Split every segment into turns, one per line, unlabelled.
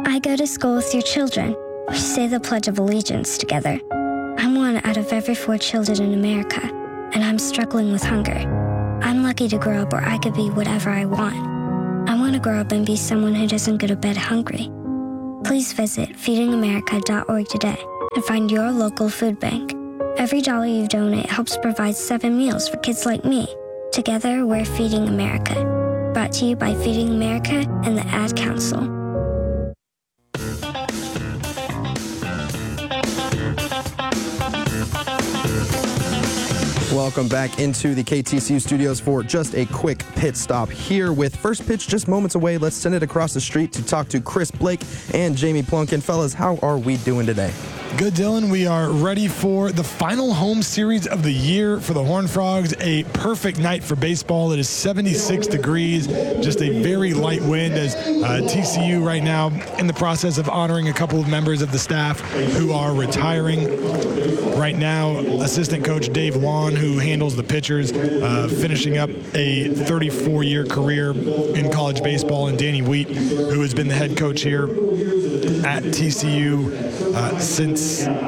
I go to school with your children. We say the Pledge of Allegiance together. I'm one out of every 4 children in America, and I'm struggling with hunger. I'm lucky to grow up where I could be whatever I want. I want to grow up and be someone who doesn't go to bed hungry. Please visit feedingamerica.org today and find your local food bank. Every dollar you donate helps provide 7 meals for kids like me. Together, we're Feeding America. Brought to you by Feeding America and the Ad Council.
Welcome back into the KTCU studios for just a quick pit stop here with first pitch just moments away. Let's send it across the street to talk to Chris Blake and Jamie Plunkin. Fellas, how are we doing today?
Good, Dylan. We are ready for the final home series of the year for the Horned Frogs. A perfect night for baseball. It is 76 degrees, just a very light wind as TCU right now in the process of honoring a couple of members of the staff who are retiring. Right now, assistant coach Dave Lawn, who handles the pitchers, finishing up a 34-year career in college baseball, and Danny Wheat, who has been the head coach here at TCU since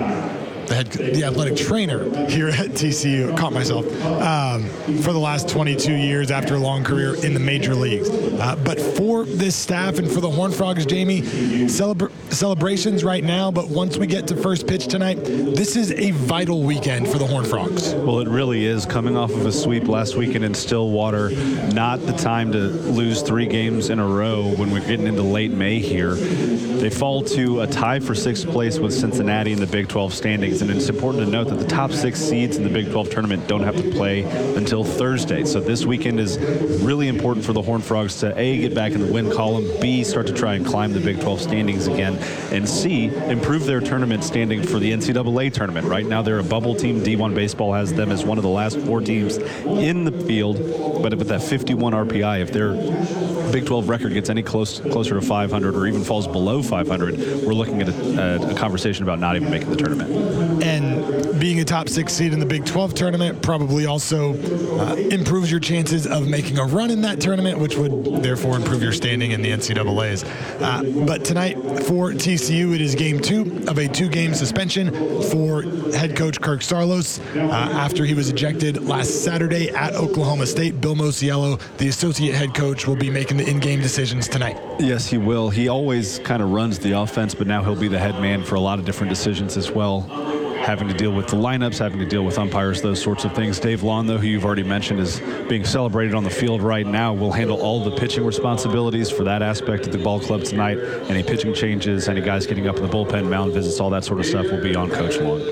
the athletic trainer here at TCU, caught myself, for the last 22 years after a long career in the major leagues. But for this staff and for the Horned Frogs, Jamie, celebrations right now, but once we get to first pitch tonight, this is a vital weekend for the Horned Frogs.
Well, it really is. Coming off of a sweep last weekend in Stillwater, not the time to lose 3 games in a row when we're getting into late May here. They fall to a tie for 6th place with Cincinnati in the Big 12 standings, and it's important to note that the top 6 seeds in the Big 12 tournament don't have to play until Thursday. So this weekend is really important for the Horned Frogs to A, get back in the win column, B, start to try and climb the Big 12 standings again, and C, improve their tournament standing for the NCAA tournament. Right now they're a bubble team. D1 Baseball has them as one of the last 4 teams in the field, but with that 51 RPI, if their Big 12 record gets any closer to 500 or even falls below 500, we're looking at a conversation about not even making the tournament.
And being a top 6 seed in the Big 12 tournament probably also improves your chances of making a run in that tournament, which would therefore improve your standing in the NCAAs. But tonight for TCU, it is game 2 of a 2-game suspension for head coach Kirk Saarloos after he was ejected last Saturday at Oklahoma State. Bill Mosiello, the associate head coach, will be making the in-game decisions tonight.
Yes, he will. He always kind of runs the offense, but now he'll be the head man for a lot of different decisions as well, having to deal with the lineups, having to deal with umpires, those sorts of things. Dave Lawn, though, who you've already mentioned, is being celebrated on the field right now, will handle all the pitching responsibilities for that aspect of the ball club tonight. Any pitching changes, any guys getting up in the bullpen, mound visits, all that sort of stuff will be on Coach Lawn.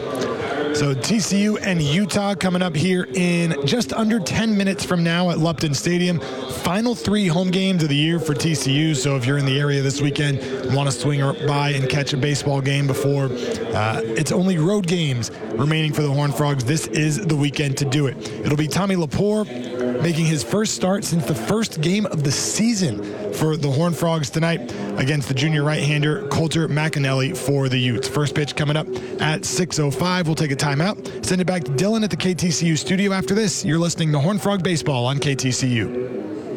So TCU and Utah coming up here in just under 10 minutes from now at Lupton Stadium. Final 3 home games of the year for TCU. So if you're in the area this weekend and want to swing by and catch a baseball game before it's only road games remaining for the Horned Frogs, this is the weekend to do it. It'll be Tommy Lepore making his first start since the first game of the season for the Horned Frogs tonight against the junior right-hander Coulter McAnally for the Utes. First pitch coming up at 6:05. We'll take a timeout. Send it back to Dylan at the KTCU studio. After this, you're listening to Horned Frog Baseball on KTCU.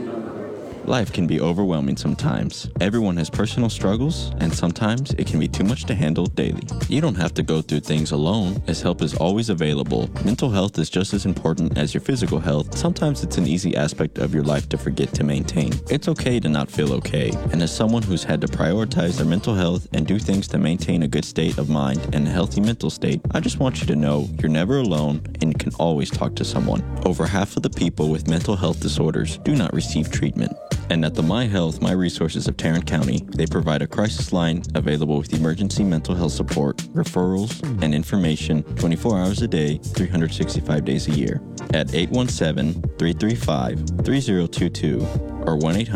Life can be overwhelming sometimes. Everyone has personal struggles, and sometimes it can be too much to handle daily. You don't have to go through things alone, as help is always available. Mental health is just as important as your physical health. Sometimes it's an easy aspect of your life to forget to maintain. It's okay to not feel okay, and as someone who's had to prioritize their mental health and do things to maintain a good state of mind and a healthy mental state, I just want you to know you're never alone and you can always talk to someone. Over half of the people with mental health disorders do not receive treatment. And at the My Health, My Resources of Tarrant County, they provide a crisis line available with emergency mental health support, referrals, and information 24 hours a day, 365 days a year at 817-335-3022 or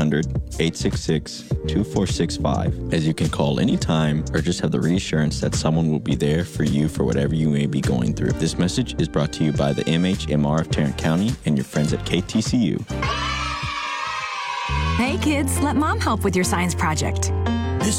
1-800-866-2465, as you can call anytime or just have the reassurance that someone will be there for you for whatever you may be going through. This message is brought to you by the MHMR of Tarrant County and your friends at KTCU.
Hey kids, let mom help with your science project.